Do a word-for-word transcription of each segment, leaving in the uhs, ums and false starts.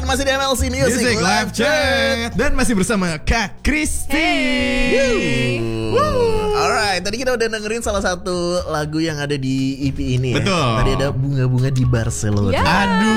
masih di M L C Music, Music Live Chat. Dan masih bersama Kak Kristi. Hey. Alright, tadi kita udah dengerin salah satu lagu yang ada di E P ini. Betul. Ya. Tadi ada bunga-bunga di Barcelona. Ya.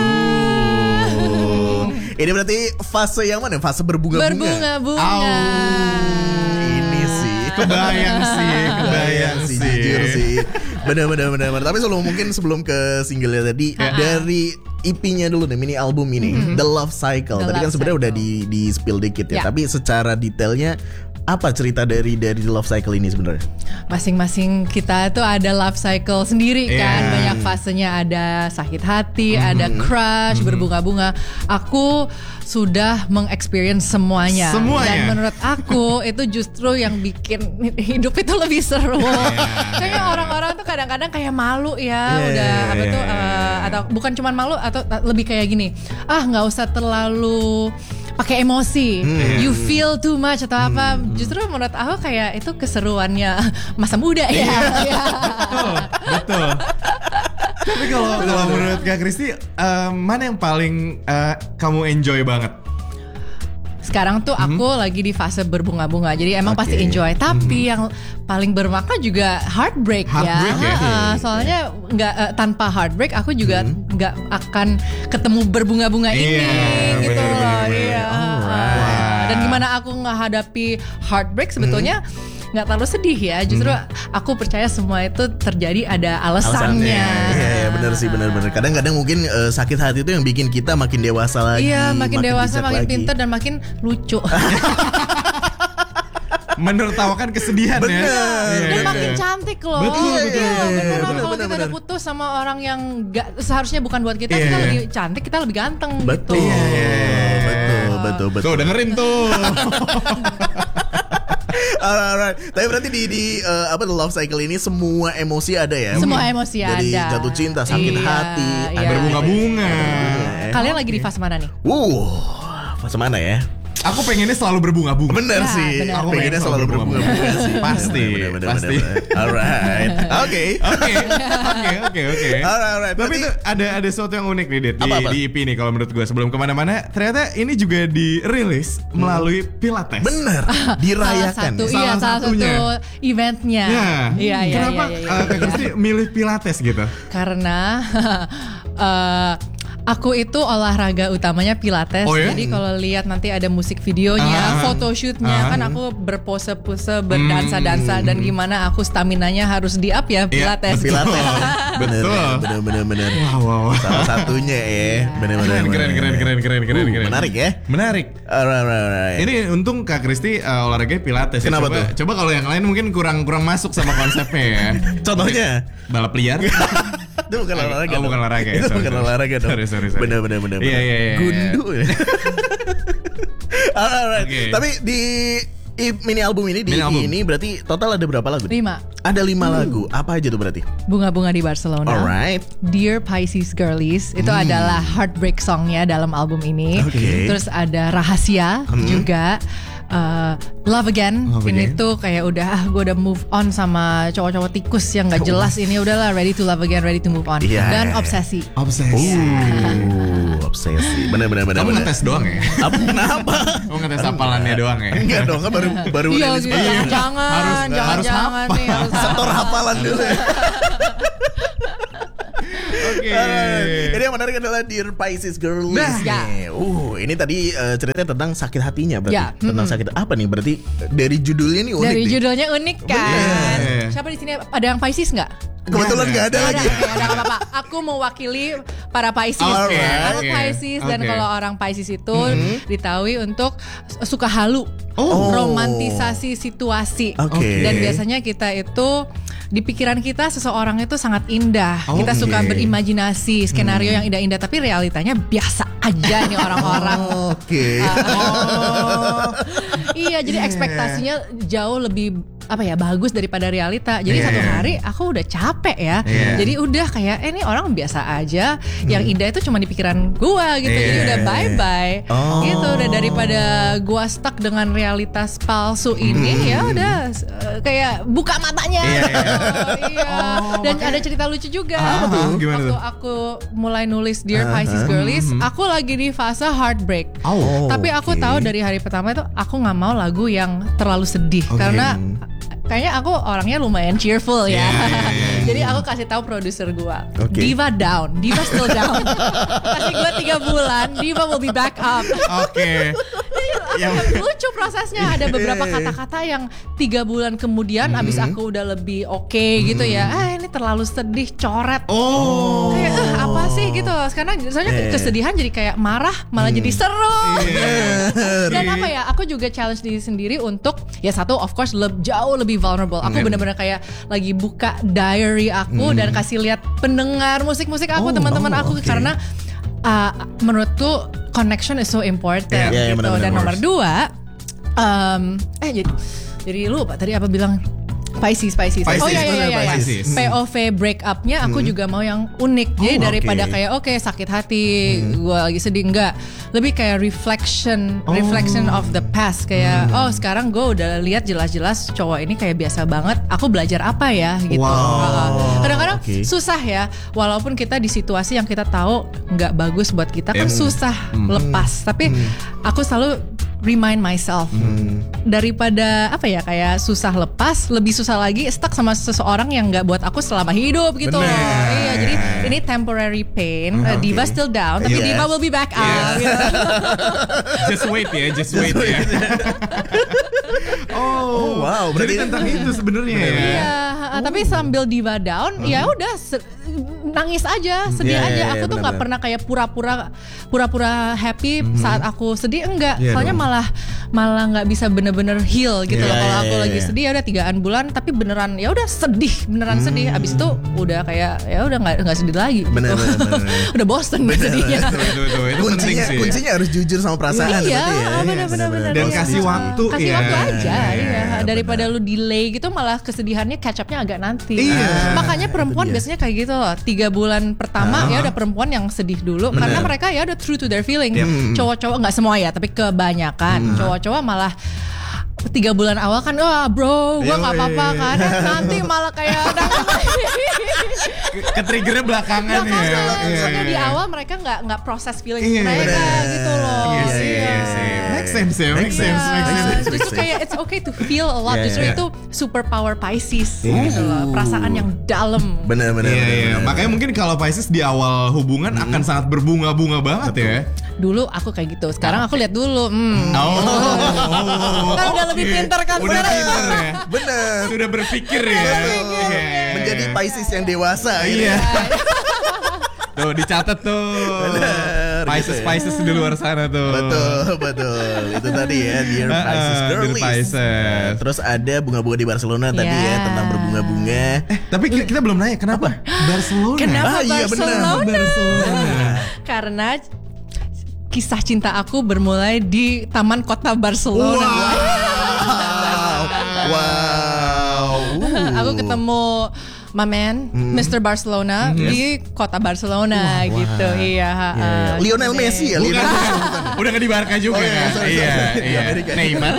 Aduh. Ini berarti fase yang mana? Fase berbunga-bunga. Berbunga-bunga. Ini sih. Kebayang sih, kebayang sih. sih. Jujur sih. Benar-benar benar. Tapi sebelum mungkin sebelum ke singlenya tadi Uh-huh. dari E P-nya dulu nih, mini album ini, Mm-hmm. The Love Cycle. The Tadi kan Love sebenarnya udah Cycle. di di spill dikit ya. Ya. Tapi secara detailnya apa cerita dari dari The Love Cycle ini sebenarnya? Masing-masing kita tuh ada love cycle sendiri kan. Yeah. Banyak fasenya, ada sakit hati, ada crush, berbunga-bunga. Aku sudah mengexperience semuanya. Semuanya. Dan menurut aku itu justru yang bikin hidup itu lebih seru. Kayaknya orang-orang tuh kadang-kadang kayak malu ya, Yeah, udah yeah, apa yeah, tuh yeah. uh, atau bukan cuma malu atau lebih kayak gini. Ah, nggak usah terlalu pakai emosi, you feel too much atau apa. Justru menurut aku kayak itu keseruannya masa muda ya. Ya. Betul, betul. Tapi kalau kalau menurut Kak Kristi, eh, mana yang paling eh, kamu enjoy banget? Sekarang tuh aku lagi di fase berbunga-bunga, jadi emang Oke. pasti enjoy. Tapi yang paling bermakna juga heartbreak, Heartbreak ya. ya? Ha-ha. Soalnya nggak eh, tanpa heartbreak aku juga nggak akan ketemu berbunga-bunga ini, Iya, gitu bener, loh. bener, bener. Iya. Alright. Dan gimana aku ngehadapi heartbreak sebetulnya nggak terlalu sedih ya. Justru aku percaya semua itu terjadi ada alasannya. Iya, iya benar sih, benar-benar. Kadang-kadang mungkin eh, sakit hati itu yang bikin kita makin dewasa lagi. Iya, makin, dewasa, bijak makin lagi. pintar dan makin lucu. Menertawakan kesedihan Bener. ya. Dan Iya, makin iya. cantik loh. Betul, Iya, betul, beneran. betul, Kalau betul, kita betul. udah putus sama orang yang gak, seharusnya bukan buat kita, Iya, kita iya. lebih cantik, kita lebih ganteng Betul. gitu. Iya, betul, betul, betul. Tuh dengerin tuh. Alright, alright. Tapi berarti di di eh, apa The Love Cycle ini semua emosi ada ya? Semua emosi Dari ada. jatuh cinta, sakit Iya, hati, iya. ada Berbunga-bunga. Kalian lagi di fase mana nih? Uh, fase mana ya? Aku pengennya selalu berbunga-bunga. Bener Ya, sih. bener. Aku Aku pengennya pengen selalu selalu berbunga-bunga berbunga-bunga. sih. Pasti, Bener, bener, pasti. bener, bener. Alright. Oke. Oke, oke, oke, oke. Alright, alright. Tapi Berarti- itu ada ada sesuatu yang unik nih Dit, di, Apa-apa? di E P nih kalau menurut gue sebelum kemana-mana ternyata ini juga dirilis melalui Pilates. Bener. Salah Dirayakan. satu, ya? iya, Salah salah satunya. satu eventnya. Ya. Iya, iya, Kenapa iya, iya, eh, Kak iya. Kristi milih Pilates gitu? Karena eh, aku itu olahraga utamanya Pilates. Oh ya? Jadi kalau lihat nanti ada musik videonya, Ah. photoshootnya, Ah. kan aku berpose-pose, berdansa-dansa dan gimana aku staminanya harus di up ya Pilates. betul. Pilates. Bener, Betul. bener, bener, bener. Wow, wow. Salah satunya ya. Bener, bener, Keren, bener. keren, keren, keren, keren, keren, Uh, keren. Menarik ya. Menarik. Alright, alright, alright. Ini untung Kak Kristi uh, olahraganya Pilates. ya. Kenapa coba, tuh? Coba kalau yang lain mungkin kurang kurang masuk sama konsepnya ya. Contohnya? Balap liar. Itu bukan olahraga. Oh, dong. bukan olahraga ya. Itu Sorry, bukan sorry. olahraga dong. Sorry, sorry, sorry. Bener, bener, bener. Iya, bener. iya, iya. Gundu ya. Alright. Oke. Tapi di i- mini album ini di Mini E P album. ini berarti total ada berapa lagu? Lima. Ada lima lagu. Apa aja tuh berarti? Bunga-bunga di Barcelona. Alright. Dear Pisces Girlies itu adalah heartbreak songnya dalam album ini. Oke. Terus ada Rahasia juga. Uh, Love Again. Love Ini Again. tuh kayak udah ah gue udah move on sama cowok-cowok tikus yang gak jelas. Ini udahlah ready to love again, ready to move on. Iya. Dan Obsesi. Obsesi. Uh, obsesi. Bener, bener, bener. Kamu bener. ngetes doang ya? Apa, kenapa? Kamu ngetes hafalannya doang ya? Enggak dong, kan baru baru Iya rilis gitu. banget. Jangan, Harus- jangan, harus jangan hafal. nih. Harus Setor hafal. hafalan dulu ya. Oke. Alright. Ini yang menarik adalah Dear Pisces Girlies. Nah. nih. Uh, ini tadi uh, ceritanya tentang sakit hatinya berarti. Ya, Tentang sakit apa nih? Berarti dari judulnya nih unik Dari nih. judulnya unik kan. Bener. Siapa di sini ada yang Pisces nggak? Kebetulan nggak ada Ada, lagi. oke, ada nggak apa-apa. Aku mewakili para Pisces. Oke, Aku oke, Pisces dan oke. kalau orang Pisces itu ditahui untuk suka halu, Oh. romantisasi situasi. Oke. Dan biasanya kita itu di pikiran kita seseorang itu sangat indah. Kita Oke. suka berimajinasi skenario yang indah-indah, tapi realitanya biasa aja nih orang-orang. Oke. Iya, jadi ekspektasinya jauh lebih apa ya bagus daripada realita. Jadi Yeah. satu hari aku udah capek ya. Yeah. Jadi udah kayak eh, ini orang biasa aja. Yang indah itu cuma di pikiran gua gitu. Jadi Yeah. udah bye bye. Oh. Gitu udah daripada gua stuck dengan realitas palsu ini ya udah uh, kayak buka matanya. Iya, gitu. Iya. Oh, Dan makanya- ada cerita lucu juga. Apa tuh? Gimana Waktu tuh? aku mulai nulis Dear Pisces Girlies, aku lagi di fase heartbreak. Oh, Tapi aku oke. tahu dari hari pertama itu aku nggak mau lagu yang terlalu sedih Oke. karena kayaknya aku orangnya lumayan cheerful ya. Iya, iya, iya, iya. Jadi aku kasih tahu produser gua, Oke. Diva down, Diva still down. Kasih gua tiga bulan, Diva will be back up. Oke. Yang- Lucu prosesnya, ada beberapa kata-kata yang tiga bulan kemudian abis aku udah lebih oke gitu ya. Ah ini terlalu sedih, coret. Oh. Kayak eh, apa sih gitu. Karena soalnya Eh. kesedihan jadi kayak marah malah jadi seru. Iya. Dan apa ya, aku juga challenge diri sendiri untuk ya satu of course le- jauh lebih vulnerable. Aku Hmm. benar-benar kayak lagi buka diary aku dan kasih lihat pendengar musik-musik aku, Oh, teman-teman oh, aku oke. karena uh, menurutku connection is so important Iya, iya, gitu. benar-benar. Dan nomor dua, um, eh jadi jadi lupa tadi apa bilang. Pisces, Pisces. Pisces, Oh iya iya bener, iya, iya. Pisces. P O V break up-nya aku juga mau yang unik. Jadi Oh, daripada oke. kayak oke sakit hati, gue lagi sedih enggak. Lebih kayak reflection, reflection of the past. Kayak oh sekarang gue udah lihat jelas-jelas cowok ini kayak biasa banget. Aku belajar apa ya gitu. Wow. Uh, Kadang-kadang Oke. susah ya. Walaupun kita di situasi yang kita tahu nggak bagus buat kita kan susah lepas. Tapi aku selalu remind myself daripada apa ya kayak susah lepas, lebih susah lagi stuck sama seseorang yang nggak buat aku selama hidup gitu loh. Bener. Iya, jadi ini temporary pain. Uh, Diva still down, tapi Yes. Diva will be back up. gitu. Just wait ya, just wait ya. Oh, wow, Jadi berarti- tentang itu sebenarnya ya. Iya, uh, tapi sambil Diva down, ya udah se- nangis aja, sedih Iya, aja. iya, Aku iya, tuh nggak benar-benar. pernah kayak pura-pura pura-pura happy saat aku sedih, enggak. Iya Soalnya dong. malah malah nggak bisa bener-bener heal gitu Iya, loh. Kalau iya, aku iya, lagi iya. sedih ya udah tigaan bulan, tapi beneran ya udah sedih, beneran sedih. Abis itu udah kayak ya udah nggak nggak sedih lagi. Bener, gitu. bener, bener. Udah bosen sedihnya. Itu, itu, itu, itu penting kuncinya sih. kuncinya harus jujur sama perasaan Iya, berarti ya. benar-benar. Dan kasih waktu, kasih ya. waktu aja, Iya, iya. benar. Daripada lu delay gitu, malah kesedihannya catch up-nya agak nanti. Iya. Makanya perempuan itu dia. biasanya kayak gitu loh. Tiga bulan pertama ya udah perempuan yang sedih dulu, karena mereka ya udah true to their feeling. Cowok-cowok nggak semua ya, tapi kebanyakan cowok-cowok malah tiga bulan awal kan, wah bro, gue nggak apa-apa kan. Eh, nanti malah kayak Ke-triggernya belakangan ya. Iya, Soalnya di iya. awal mereka nggak nggak proses feeling Iya, mereka benar. gitu loh. Iya sih, iya sih. Make sense ya, make sense, make Iya, sense. justru kayak it's okay to feel a lot. Yeah, Justru yeah. itu superpower Pisces gitu loh. Perasaan yang dalam. Bener bener. Iya, bener, iya. bener. Makanya mungkin kalau Pisces di awal hubungan akan sangat berbunga-bunga banget ya. Dulu aku kayak gitu. Sekarang aku lihat dulu. Hmm. Oh, Kan udah lebih pintar kan. Udah Beneran. pintar ya. Bener. Sudah berpikir ya. Iya, iya, Menjadi iya. Pisces yang dewasa gitu. Iya. Tuh dicatat tuh. Bener, Pisces gitu ya. Pisces di luar sana tuh. Betul, betul. Itu tadi ya Dear Uh-uh, Pisces Dear Girlies. Pisces. Terus ada bunga-bunga di Barcelona tadi ya Yeah. tentang berbunga-bunga. Tapi kita, kita belum nanya kenapa Barcelona. Kenapa Ah, iya, bener. Barcelona? Barcelona. Karena kisah cinta aku bermulai di Taman Kota Barcelona. Wow. Wow. Aku ketemu my man, mister Barcelona di kota Barcelona gitu. Iya. Iya. uh, Lionel gitu deh. Messi ya, Bukan, Lionel Messi. udah nggak di Barca juga. Oh, iya, sorry, sorry, iya, sorry. Di iya. Amerika. Neymar.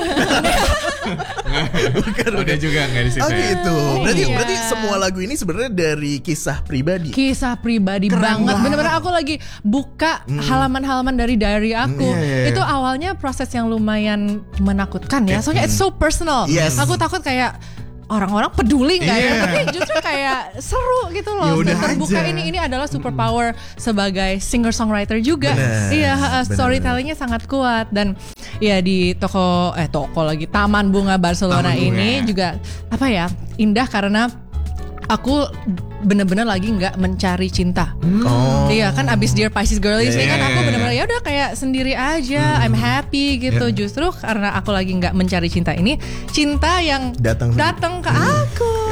Bukan, Udah juga nggak di situ. Oh ya. gitu. Berarti Iya. berarti semua lagu ini sebenarnya dari kisah pribadi. Kisah pribadi banget. Bener-bener aku lagi buka halaman-halaman dari diary aku. Iya, iya, iya. Itu awalnya proses yang lumayan menakutkan ya. Soalnya it's so personal. Yes. Aku takut kayak orang-orang peduli nggak ya? Iya. Tapi justru kayak seru gitu Ya loh. udah Dan terbuka aja. ini ini adalah superpower sebagai singer-songwriter juga. Bener, Iya, uh, bener. storytellingnya sangat kuat dan ya di toko eh toko lagi Taman Bunga Barcelona Taman Bunga. ini juga apa ya indah karena aku bener-bener lagi nggak mencari cinta. Oh. Iya kan abis Dear Pisces Girlies Iya, ini kan iya, aku iya. bener-bener ya udah kayak sendiri aja, I'm happy gitu. Iya. Justru karena aku lagi nggak mencari cinta ini, cinta yang Datang. datang ke aku.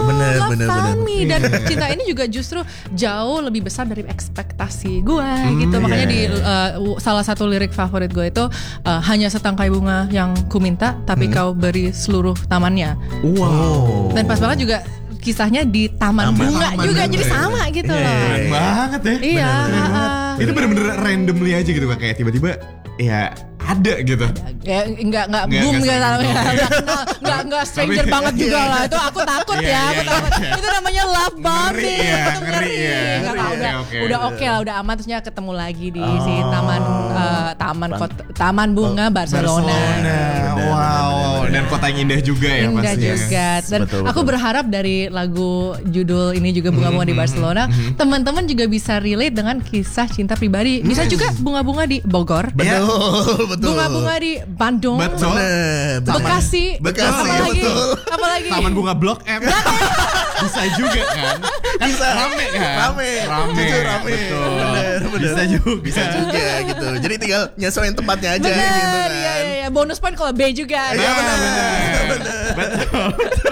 bener, love bener, found bener. me. Dan cinta ini juga justru jauh lebih besar dari ekspektasi gue gitu. Makanya di uh, salah satu lirik favorit gue itu uh, hanya setangkai bunga yang ku minta, tapi kau beri seluruh tamannya. Wow. Dan pas banget juga kisahnya di taman, Taman. bunga Taman juga, bunga. jadi sama gitu Iya, loh. iya, Keren banget ya. Iya. Keren banget. uh, Itu bener-bener randomly aja gitu kayak tiba-tiba ya ada gitu. Ya, enggak enggak Nggak, boom nggak enggak saling enggak boom. enggak enggak enggak stranger Tapi- banget juga lah. Itu aku takut Iya, ya, iya, aku iya, takut. iya. Itu namanya love bombing. Ngeri ya, Itu ngeri ya. Enggak, Ngeri udah ya, oke. udah oke lah, udah aman, terusnya ketemu lagi di Oh. si taman eh, taman kota, taman bunga Barcelona. Barcelona. Bener, Wow. bener, bener. Dan kota yang indah juga ya Indah pastinya. juga. Dan Betul, aku betul. berharap dari lagu judul ini juga bunga-bunga di Barcelona, teman-teman juga bisa relate dengan kisah cinta pribadi. Bisa juga bunga-bunga di Bogor, Betul, betul. bunga-bunga di Bandung, Betul. Bener, betul. Bekasi, Bekasi, apalagi, betul. apalagi. Taman Bunga Blok M. Bisa juga kan? Kan Bisa. rame kan? Rame. Rame. Jujur rame. Betul. Bener, bener. Bisa juga. Bisa juga gitu. Jadi tinggal nyesuaiin tempatnya aja Bener, gitu kan. iya, iya, iya. Bonus point kalau B juga. Iya, bener. Bener. Betul.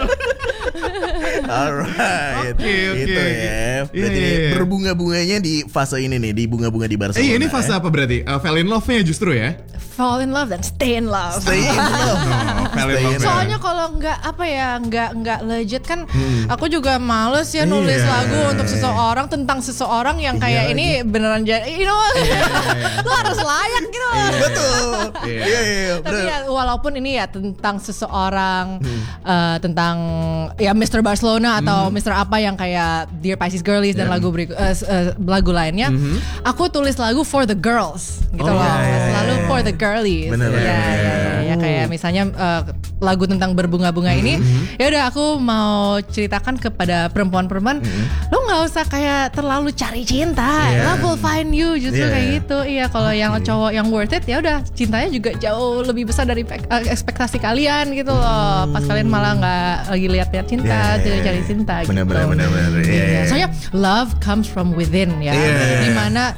Alright. Oke, oke, Itu oke. ya. Berarti Iya, iya, nih, iya. berbunga-bunganya di fase ini nih, di bunga-bunga di Barcelona. Eh ini fase ya. apa berarti? Uh, fell in love-nya justru ya? Fall in love dan stay in love. Stay in love. Oh, fell in Stay in love. Soalnya kalau nggak apa ya, nggak nggak legit kan, aku juga males ya nulis Iya. lagu untuk seseorang tentang seseorang yang kayak Iya ini beneran jadi, you know, lu harus layak gitu. Betul. Iya. Iya, iya, iya. Tapi bener. ya walaupun ini ya tentang seseorang, eh, tentang ya mister Barcelona atau mister apa yang kayak Dear Pisces Girlies dan lagu berik- eh, s- eh, lagu lainnya, aku tulis lagu for the girls gitu Oh, loh, iya, iya, selalu iya. for the girlies. Bener, ya, bener, ya, bener. ya, ya, kayak misalnya eh, lagu tentang berbunga-bunga ini, ya udah aku mau ceritakan kepada perempuan-perempuan, lo nggak usah kayak terlalu cari cinta, Iya. love will find you, justru Iya. kayak gitu. Iya, kalau yang cowok yang worth it ya udah cintanya juga jauh lebih besar dari pek- eh, ekspektasi kalian gitu loh. Pas kalian malah nggak lagi lihat-lihat cinta, Iya, iya, tidak iya. cari cinta Bener, gitu. bener, bener, bener. Iya, Iya. iya. Soalnya love comes from within ya. Iya. Dimana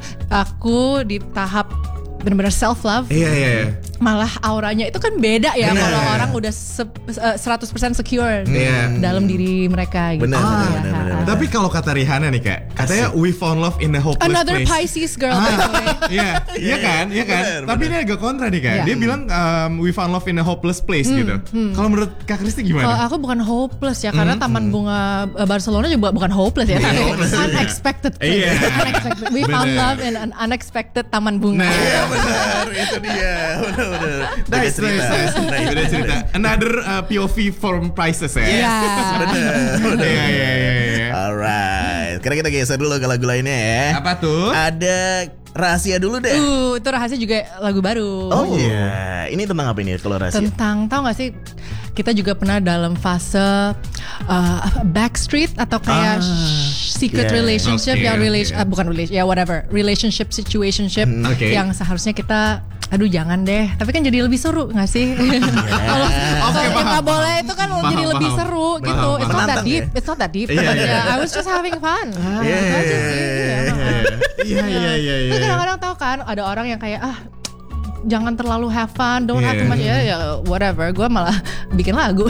aku di tahap benar-benar self love, Iya, iya, iya. malah auranya itu kan beda ya Bener. kalau orang udah se- eh, seratus persen secure Iya. dalam diri mereka gitu. Bener, Ya. bener, bener, bener, bener. Tapi kalau kata Rihanna nih kak, katanya we found love in a hopeless Another place. Pisces girl by the way. Iya, iya kan, iya kan. Bener, Tapi bener. ini agak kontra nih kak. Iya. Dia bilang um, we found love in a hopeless place gitu. Kalau menurut kak Kristi Kalau gimana? aku bukan hopeless ya, karena Taman Bunga eh, Barcelona juga bukan hopeless ya, tapi unexpected place. Iya. Unexpected. We found Bener. love in an unexpected Taman Bunga. Nah, Iya, benar. Itu dia. Benar, benar. Beda nice, cerita. nice, nice. Nah, itu Beda cerita. Another uh, P O V from Prices ya. Iya. Benar, benar. Iya, iya, iya, iya. Alright. Sekarang kita geser dulu ke lagu lainnya ya. Apa tuh? Ada rahasia dulu deh. Uh, itu rahasia juga lagu baru. Oh iya. Ini tentang apa ini kalau rahasia? Tentang, tahu gak sih, kita juga pernah dalam fase uh, apa, backstreet atau kayak Ah, sh- secret yeah. relationship, Okay, yang relation, okay. uh, bukan relation, ya whatever, relationship, situationship, okay. yang seharusnya kita, aduh jangan deh, tapi kan jadi lebih seru gak sih? Kalau Oke, kalau kita paham, boleh paham. itu kan Paham, jadi lebih paham. seru Paham, gitu. It's not that Menantang deep, ya? it's not that deep. Iya, iya. Yeah, I was just having fun. Iya, Itu aja sih, iya. Iya, iya, iya, iya. Tapi kadang-kadang tahu kan ada orang yang kayak ah jangan terlalu have fun, don't have Yeah. too much ya, ya whatever. Gue malah bikin lagu.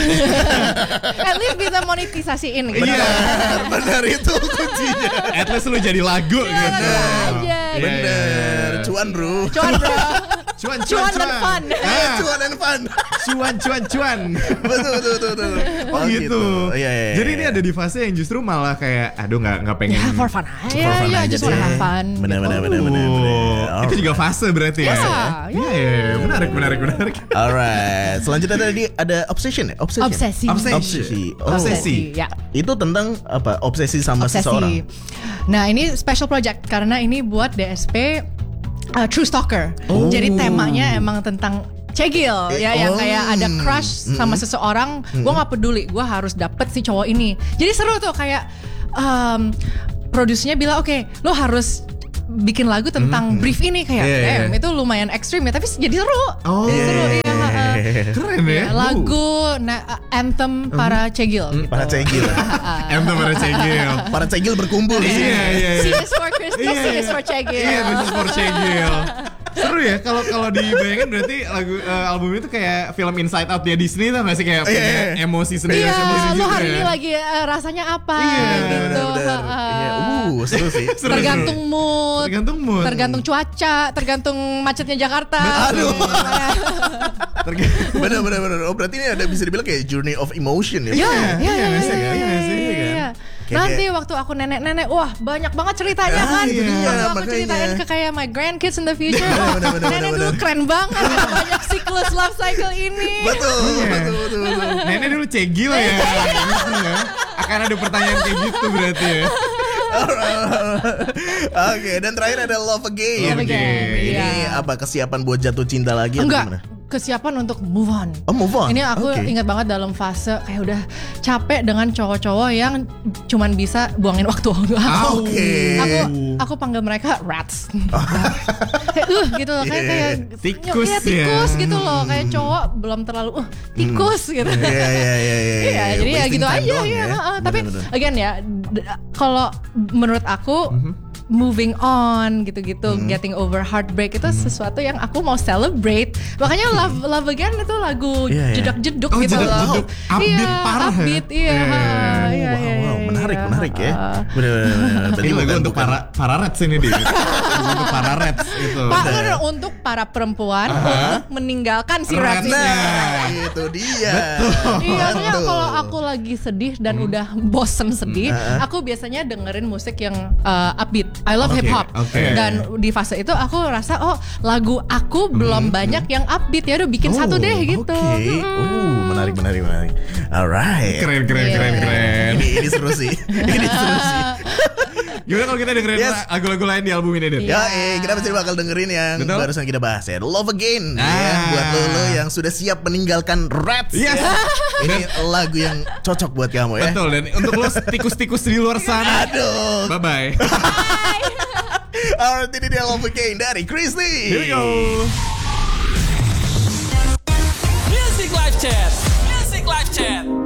At least bisa monetisasiin gitu. Iya. Benar, benar itu kuncinya. At least lu jadi lagu Iya, gitu. lagu aja, Iya, gitu. iya, Bener. iya. Cuan, bro. Cuan bro. Cuan, Cuan dan fun. Ah, Cuan and fun. cuan, cuan, cuan. Betul, betul, betul, betul. Oh gitu. Iya, iya, iya. Jadi ini ada di fase yang justru malah kayak, aduh nggak nggak pengen. Ya for fun aja, For fun ya aja just wanna deh. have fun. Benar, gitu. benar, benar, benar, Oh, benar. itu juga fase berarti ya. Iya, Iya, iya. iya, iya. menarik, menarik, menarik. Alright. Selanjutnya tadi ada obsession ya? Obsession. Obsesi. Obsession. Obsesi. Oh. Obsesi. Ya. Itu tentang apa? Obsesi sama seseorang. Obsesi. Nah ini special project karena ini buat D S P uh, True Stalker. Oh. Jadi temanya emang tentang cegil ya, yang Oh. kayak ada crush sama seseorang. Gue nggak peduli, gue harus dapet si cowok ini. Jadi seru tuh kayak um, produsernya bilang oke, lo harus bikin lagu tentang brief ini kayak, Iya, iya. damn, itu lumayan ekstrim ya, tapi jadi seru. Oh, Jadi seru ya. uh, keren ya. ya, lagu na- anthem para cegil. Gitu. Para cegil. Em tuh pada cegil. Para cegil berkumpul di sini. Iya, iya, C iya. is for Christy, Iya, C iya. is for cegil. Iya, this is for cegil. Seru ya kalau kalau dibayangin berarti lagu uh, album itu kayak film Inside Out ya Disney tuh nggak sih kayak punya yeah. emosi sendiri Iya, sendiri lo gitu hari ya. ini lagi uh, rasanya apa Iya, gitu. benar-benar. Iya, uh, seru sih. Seru, Tergantung seru. mood, Tergantung mood. tergantung cuaca, tergantung macetnya Jakarta. Aduh. Tergantung. Bener bener bener. Oh berarti ini ada bisa dibilang kayak journey of emotion ya. Iya, Iya, iya, iya iya, nggak sih, iya, iya iya, nggak sih, iya, iya iya. kan? Kayak- Nanti kayak- waktu aku nenek-nenek, wah banyak banget ceritanya Ah, kan. itu dia, Waktu aku makanya. ceritain ke kayak my grandkids in the future, Bener, wah, bener, bener, nenek bener, dulu bener. keren banget, banyak siklus love cycle ini. Betul, Iya. betul, betul, betul. Nenek dulu cegi lah ya. Gitu ya. Akan ada pertanyaan kayak gitu berarti ya. Oke, dan terakhir ada Love Again. Love Again, iya. Ini apa kesiapan buat jatuh cinta lagi atau Enggak, gimana? kesiapan untuk move on. Oh, move on. Ini aku Oke. ingat banget dalam fase kayak udah capek dengan cowok-cowok yang cuman bisa buangin waktu. Ah, oke. Aku aku panggil mereka rats. Kayak uh gitu loh, kayak kayak Tikus ya, ya. tikus gitu loh, kayak cowok belum terlalu uh tikus gitu. Iya, iya, iya, iya. Iya, jadi ya Wasting gitu time aja doang ya. heeh. Tapi Bener-bener. again ya, d- kalau menurut aku moving on gitu-gitu, getting over heartbreak itu sesuatu yang aku mau celebrate. Makanya Love Love Again itu lagu Iya, iya. jedak-jeduk Oh, gitu loh. jedak-jeduk. Upbeat Iya, parah ya? upbeat, iya. Iya, iya, iya. ha, Oh, iya, wow, iya, wow, iya, menarik, iya. menarik ya. Ah. Bener-bener. Berarti Ini lagu bukan- untuk bukan- para para rats ini dia. Untuk para rats itu. Pak, bener, untuk para perempuan untuk meninggalkan si rats ini. Ratsnya. Nah, itu dia. Iya, soalnya Betul. kalau aku lagi sedih dan udah bosen sedih, aku biasanya dengerin musik yang uh, upbeat. I love Oke, hip hop. oke. Dan di fase itu aku rasa oh lagu aku belum banyak yang upbeat ya, udah bikin satu deh gitu. Oke. Uh, menarik, menarik, menarik. Alright. Keren keren Iya. keren keren. Ini, ini seru sih. Ini seru sih. Gimana kalau kita dengerin Yes. lagu-lagu lain di album ini, Dit? Iya. Ya, eh, kita pasti bakal dengerin yang Betul. barusan kita bahas ya, Love Again. Ah. Ya, buat lo yang sudah siap meninggalkan Rats. Yes. Ya. Ini lagu yang cocok buat kamu ya. Betul, dan untuk lo tikus-tikus di luar sana. Aduh. Bye bye. Alright, ini dia Love Again dari Christy. Here we go. Music Live Chat. Music Live Chat.